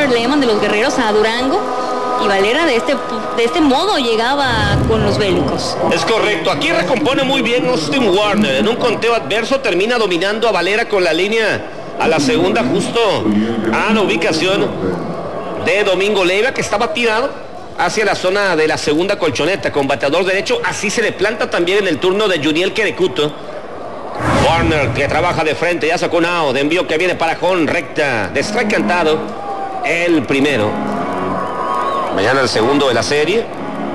Warner Lehman de los Guerreros a Durango, y Valera de este modo llegaba con los bélicos. Es correcto, aquí recompone muy bien Austin Warner. En un conteo adverso termina dominando a Valera con la línea a la segunda, justo a la ubicación de Domingo Leiva, que estaba tirado hacia la zona de la segunda colchoneta con bateador derecho. Así se le planta también en el turno de Juniel Querecuto. Warner, que trabaja de frente, ya sacó un out, de envío que viene para Jón, recta, de strike cantado, el primero. Mañana el segundo de la serie.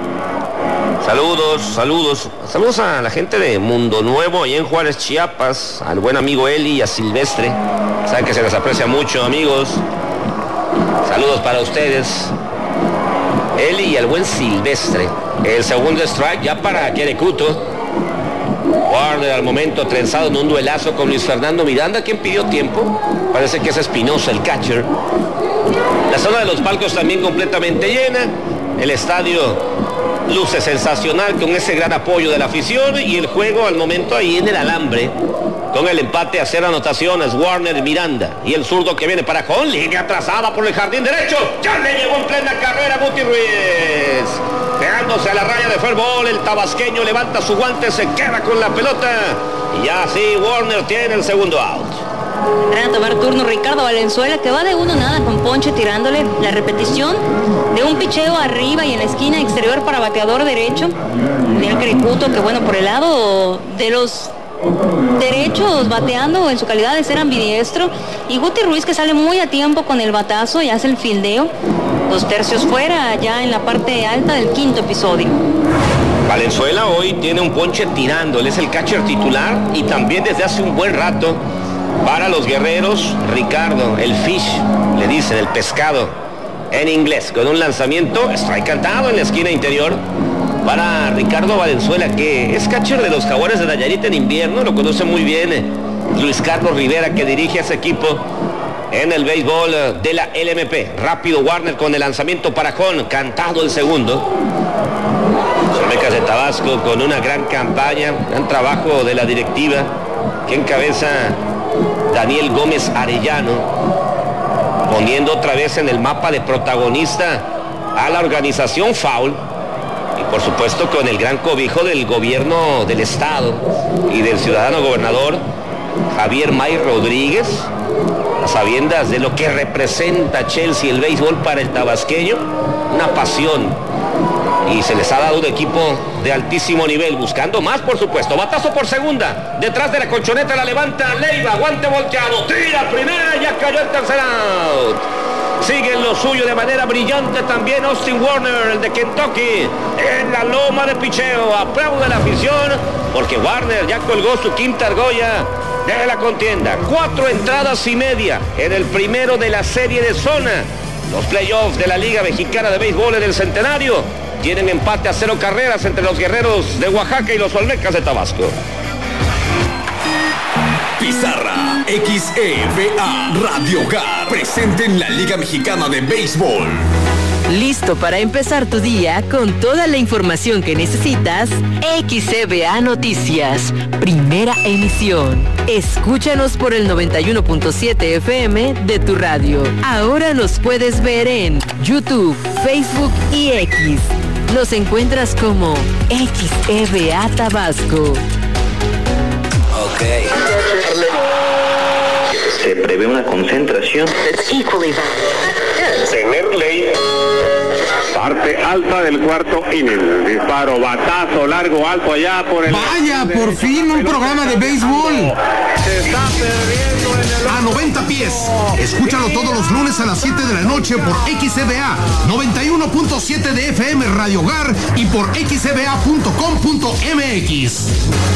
Saludos a la gente de Mundo Nuevo, ahí en Juárez, Chiapas, al buen amigo Eli y a Silvestre. Saben que se les aprecia mucho, amigos. Saludos para ustedes, Eli y al buen Silvestre. El segundo strike ya para Querecuto. Warner al momento trenzado en un duelazo con Luis Fernando Miranda. ¿Quién pidió tiempo? Parece que es Espinosa, el catcher. La zona de los palcos también completamente llena. El estadio luce sensacional con ese gran apoyo de la afición, y el juego al momento ahí en el alambre con el empate a 0 anotaciones. Warner, Miranda y el zurdo que viene para Jón, línea trazada por el jardín derecho, ya le llegó en plena carrera Guti Ruiz, pegándose a la raya de fair ball. El tabasqueño levanta su guante, se queda con la pelota y ya sí, Warner tiene el segundo out. Van a tomar turno Ricardo Valenzuela, que va de 1-0 con ponche, tirándole la repetición de un picheo arriba y en la esquina exterior para bateador derecho. Daniel Querecuto, que bueno, por el lado de los derechos, bateando en su calidad de ser ambidiestro, y Guti Ruiz, que sale muy a tiempo con el batazo y hace el fildeo. 2 tercios fuera, ya en la parte alta del quinto episodio. Valenzuela hoy tiene un ponche tirando, él es el catcher titular y también desde hace un buen rato para los Guerreros. Ricardo, el fish, le dicen, el pescado en inglés, con un lanzamiento, strike cantado en la esquina interior para Ricardo Valenzuela, que es catcher de los Jaguares de Nayarit en invierno. Lo conoce muy bien Luis Carlos Rivera, que dirige a ese equipo en el béisbol de la LMP. Rápido Warner con el lanzamiento para Jón, cantado el segundo. Olmecas de Tabasco con una gran campaña, gran trabajo de la directiva que encabeza Daniel Gómez Arellano, poniendo otra vez en el mapa de protagonista a la organización Foul, y por supuesto con el gran cobijo del gobierno del estado y del ciudadano gobernador Javier May Rodríguez, a sabiendas de lo que representa Chelsea el béisbol para el tabasqueño, una pasión, y se les ha dado un equipo de altísimo nivel, buscando más, por supuesto. Batazo por segunda, detrás de la colchoneta, la levanta Leiva, guante volteado, tira primera, ya cayó el tercer out. Sigue en lo suyo de manera brillante también Austin Warner, el de Kentucky, en la loma de picheo. Aplaude la afición porque Warner ya colgó su quinta argolla de la contienda. 4 entradas y media en el primero de la serie de zona. Los playoffs de la Liga Mexicana de Béisbol en el Centenario tienen empate a 0 carreras entre los Guerreros de Oaxaca y los Olmecas de Tabasco. Pizarra XEVA Radio Hogar, presente en la Liga Mexicana de Béisbol. Listo para empezar tu día con toda la información que necesitas. XEVA Noticias, primera emisión. Escúchanos por el 91.7 FM de tu radio. Ahora nos puedes ver en YouTube, Facebook y X. Nos encuentras como XEVA Tabasco. Ok. Se prevé una concentración. Tener ley. Parte alta del cuarto inning. Disparo, batazo, largo, alto allá por el... ¡Vaya, por fin un programa de béisbol! Se está perdiendo en el... A 90 pies. Escúchalo todos los lunes a las 7 de la noche por XEVA 91.7 de FM Radio Hogar y por xeva.com.mx.